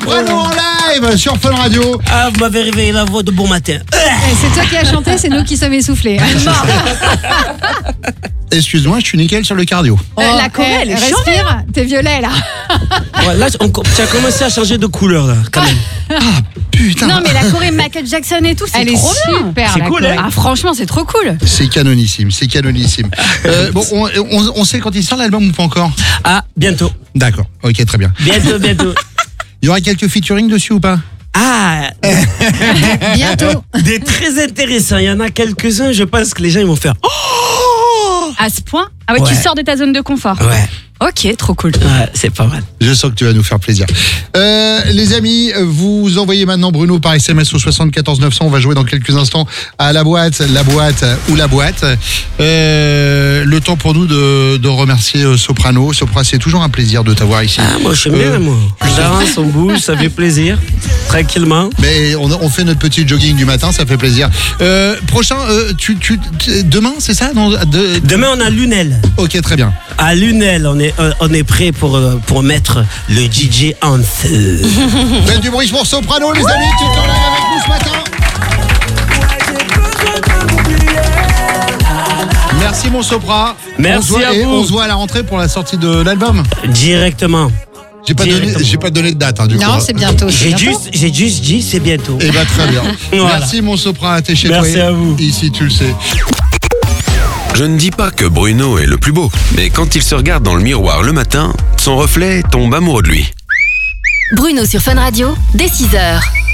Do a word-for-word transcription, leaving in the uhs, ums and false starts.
Soprano en live sur Fun Radio. Ah, vous m'avez réveillé la voix de bon matin. Eh, c'est toi qui as chanté, c'est nous qui sommes essoufflés. Excuse-moi, je suis nickel sur le cardio. Oh, la Corée, elle est respire, t'es violet là. Ouais, là, on, tu as commencé à changer de couleur, là, quand même. Ah, putain. Non, mais la Corée Michael Jackson et tout, c'est Elle trop est bien. super. C'est la cool, Corée. hein. Ah, franchement, c'est trop cool. C'est canonissime, c'est canonissime. Euh, bon, on, on, on sait quand il sort l'album ou pas encore? Ah, bientôt. D'accord, ok, très bien. Bientôt, bientôt. Il y aura quelques featuring dessus ou pas? Ah, Bientôt. des très intéressants. Il y en a quelques-uns, je pense que les gens ils vont faire. Oh À ce point. Ah ouais, Ouais. tu sors de ta zone de confort. ouais, Ok, trop cool. ouais, c'est pas mal. Je sens que tu vas nous faire plaisir. Euh, les amis, vous envoyez maintenant Bruno par S M S au soixante-quatorze neuf cents. On va jouer dans quelques instants à la boîte, la boîte ou la boîte. Euh, le temps pour nous de, de remercier euh, Soprano. Sopra, c'est toujours un plaisir de t'avoir ici. Ah, moi, j'aime Euh, bien, moi. Je danse, on bouge, ça fait plaisir. Tranquillement. Mais on, on fait notre petit jogging du matin, ça fait plaisir. Euh, prochain, euh, tu, tu, tu- demain, c'est ça? Non, de- Demain, on a Lunel. Ok, très bien. À Lunel, on est, euh, on est prêt pour, euh, pour mettre le D J en feu. Faites du bruit pour Soprano, les amis, qui est en live avec nous ce matin. Merci mon Sopra. Merci on se voit, à et vous. on se voit à la rentrée pour la sortie de l'album. Directement. J'ai pas donné, Directement. j'ai pas donné de date hein, du coup. Non, c'est bientôt. c'est J'ai bientôt. juste, j'ai juste dit, c'est bientôt. Eh ben très bien. Voilà. Merci mon Sopra, t'es chez Merci toi. à vous. Ici tu le sais. Je ne dis pas que Bruno est le plus beau, mais quand il se regarde dans le miroir le matin, son reflet tombe amoureux de lui. Bruno sur Fun Radio, dès six heures.